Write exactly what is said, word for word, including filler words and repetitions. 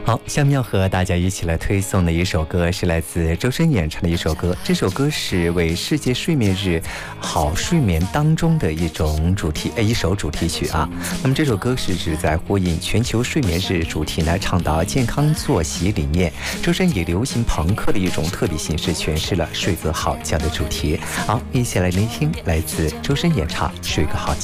好，下面要和大家一起来推送的一首歌是来自周深演唱的一首歌，这首歌是为世界睡眠日好睡眠当中的一种主题，一首主题曲啊。那么这首歌是指在呼应全球睡眠日主题呢，倡导健康作息理念。周深以流行朋克的一种特别形式诠释了睡个好觉的主题。好，一起来聆听来自周深演唱《睡个好觉》。